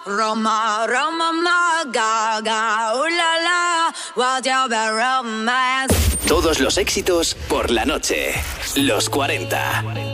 Roma, Roma, ma, gaga, la la, what you be romance. Todos los éxitos por la noche. Los 40.